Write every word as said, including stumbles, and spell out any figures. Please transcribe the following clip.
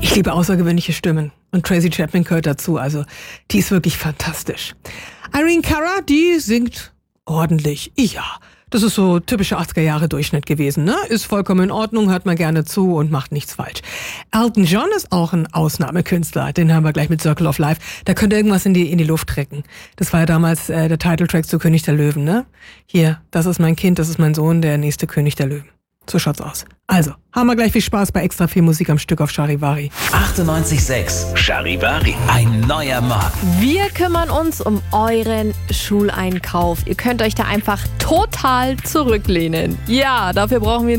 Ich liebe außergewöhnliche Stimmen. Und Tracy Chapman gehört dazu. Also, die ist wirklich fantastisch. Irene Cara, die singt ordentlich. Ja, das ist so typischer achtziger Jahre Durchschnitt gewesen, ne? Ist vollkommen in Ordnung, hört man gerne zu und macht nichts falsch. Elton John ist auch ein Ausnahmekünstler. Den haben wir gleich mit Circle of Life. Da könnte irgendwas in die, in die Luft trecken. Das war ja damals äh, der Titeltrack zu König der Löwen, ne? Hier, das ist mein Kind, das ist mein Sohn, der nächste König der Löwen. So schaut's aus. Also, haben wir gleich viel Spaß bei extra viel Musik am Stück auf Charivari. achtundneunzig Komma sechs Charivari. Ein neuer Markt. Wir kümmern uns um euren Schuleinkauf. Ihr könnt euch da einfach total zurücklehnen. Ja, dafür brauchen wir